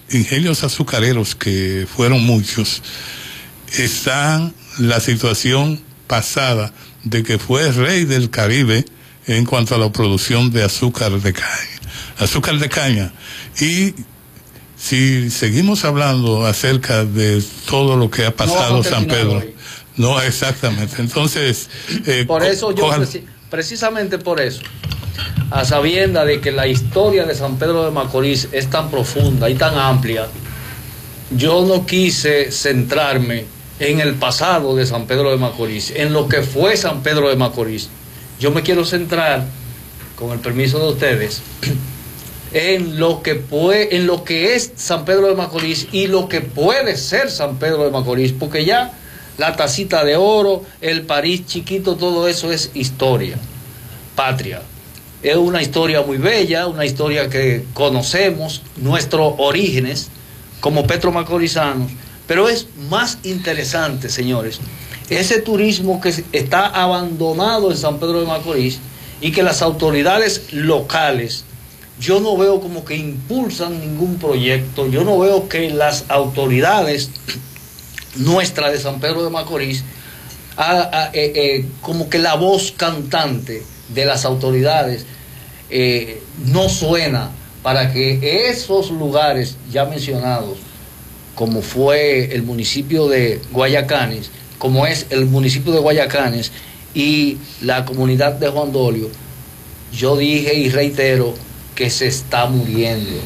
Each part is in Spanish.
ingenios azucareros, que fueron muchos, está la situación pasada de que fue rey del Caribe en cuanto a la producción de azúcar de caña. Y si seguimos hablando acerca de todo lo que ha pasado San Pedro, no exactamente, entonces por eso precisamente por eso, a sabienda de que la historia de San Pedro de Macorís es tan profunda y tan amplia, yo no quise centrarme en el pasado de San Pedro de Macorís, en lo que fue San Pedro de Macorís. Yo me quiero centrar, con el permiso de ustedes, en lo que es San Pedro de Macorís y lo que puede ser San Pedro de Macorís, porque ya la tacita de oro, el París chiquito, todo eso es historia, patria. Es una historia muy bella, una historia que conocemos, nuestros orígenes como petromacorizanos, pero es más interesante, señores, ese turismo que está abandonado en San Pedro de Macorís y que las autoridades locales, yo no veo como que impulsan ningún proyecto, yo no veo que las autoridades nuestras de San Pedro de Macorís, como que la voz cantante de las autoridades no suena para que esos lugares ya mencionados, como fue el municipio de Guayacanes, como es el municipio de Guayacanes y la comunidad de Juan Dolio, yo dije y reitero que se está muriendo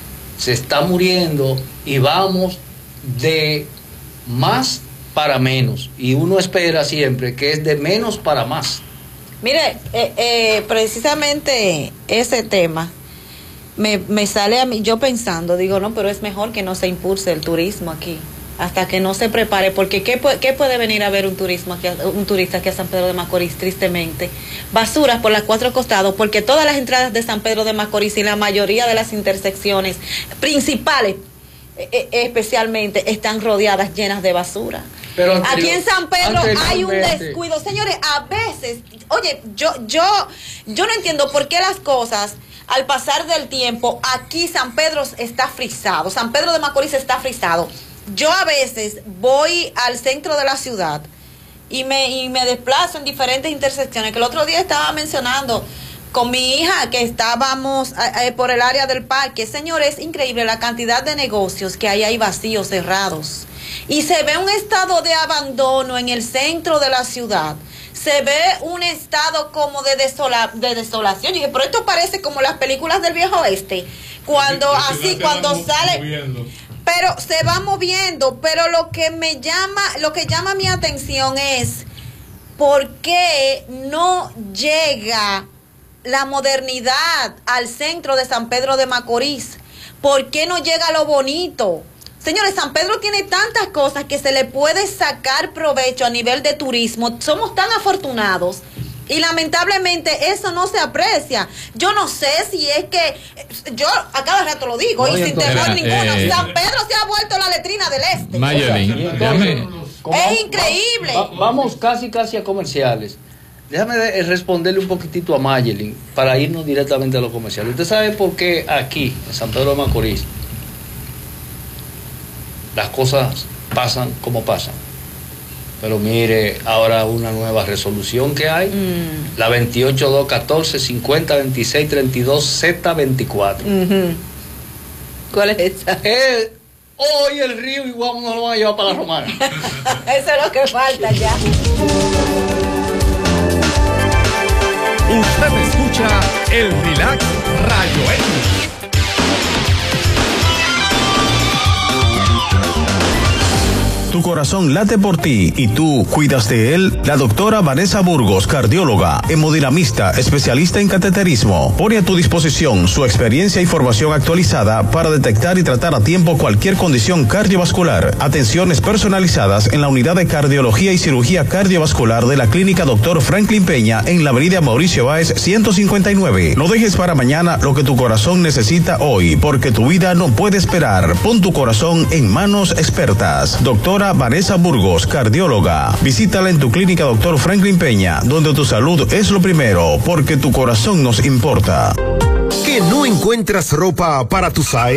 y vamos de más para menos, y uno espera siempre que es de menos para más. Mire, precisamente ese tema me sale a mí, yo pensando, digo, no, pero es mejor que no se impulse el turismo aquí, hasta que no se prepare, porque ¿qué puede venir a ver un turista aquí a San Pedro de Macorís? Tristemente, basuras por los 4 costados, porque todas las entradas de San Pedro de Macorís y la mayoría de las intersecciones principales, especialmente, están rodeadas, llenas de basura. Pero aquí en San Pedro hay un descuido, señores. A veces, oye, yo no entiendo por qué las cosas, al pasar del tiempo, aquí San Pedro está frisado, San Pedro de Macorís está frisado. Yo a veces voy al centro de la ciudad y me desplazo en diferentes intersecciones, que el otro día estaba mencionando con mi hija que estábamos por el área del parque. Señores, es increíble la cantidad de negocios que hay ahí vacíos, cerrados. Y se ve un estado de abandono en el centro de la ciudad. Se ve un estado como de desolación. Y dije, pero esto parece como las películas del viejo oeste. Cuando sale... Moviendo. Pero se va moviendo, pero lo que llama mi atención es por qué no llega la modernidad al centro de San Pedro de Macorís. ¿Por qué no llega lo bonito? Señores, San Pedro tiene tantas cosas que se le puede sacar provecho a nivel de turismo. Somos tan afortunados. Y lamentablemente eso no se aprecia. Yo no sé si es que, yo a cada rato lo digo, y sin temor ninguno, San Pedro se ha vuelto la letrina del este. Es increíble. Vamos casi a comerciales. Déjame responderle un poquitito a Mayelin para irnos directamente a los comerciales. ¿Usted sabe por qué aquí, en San Pedro de Macorís, las cosas pasan como pasan? Pero mire, ahora una nueva resolución que hay, la 28214-502632 Z24. ¿Cuál es esa? Hoy el río igual no lo van a llevar para la Romana. Eso es lo que falta ya. Usted escucha el Relax Rayo X. Tu corazón late por ti y tú cuidas de él. La doctora Vanessa Burgos, cardióloga, hemodinamista, especialista en cateterismo, pone a tu disposición su experiencia y formación actualizada para detectar y tratar a tiempo cualquier condición cardiovascular. Atenciones personalizadas en la unidad de cardiología y cirugía cardiovascular de la clínica Dr. Franklin Peña en la avenida Mauricio Báez 159. No dejes para mañana lo que tu corazón necesita hoy, porque tu vida no puede esperar. Pon tu corazón en manos expertas. Doctora Vanessa Burgos, cardióloga. Visítala en tu clínica Dr. Franklin Peña, donde tu salud es lo primero, porque tu corazón nos importa. ¿Que no encuentras ropa para tus